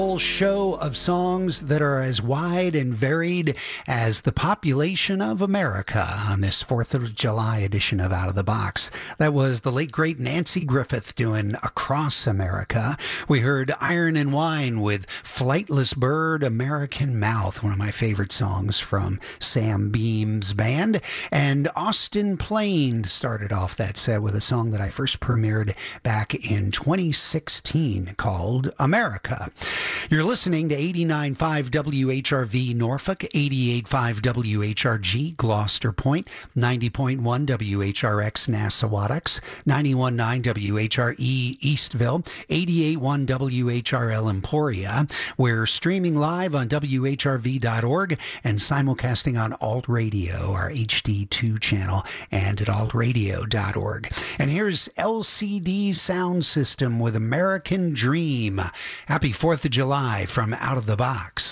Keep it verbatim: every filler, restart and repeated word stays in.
Whole show of songs that are as wide and varied as the population of America on this fourth of July edition of Out of the Box. That was the late, great Nancy Griffith doing Across America. We heard Iron and Wine with Flightless Bird, American Mouth, one of my favorite songs from Sam Beam's band. And Austin Plain started off that set with a song that I first premiered back in twenty sixteen called America. You're listening to eighty-nine point five W H R V Norfolk, eighty-eight point five W H R G Gloucester Point, ninety point one W H R X Nassawadox, ninety-one point nine W H R E Eastville, eighty-eight point one W H R L Emporia. We're streaming live on W H R V dot org and simulcasting on Alt Radio, our H D two channel, and at alt radio dot org. And here's L C D Sound System with American Dream. Happy fourth of July from Out of the Box.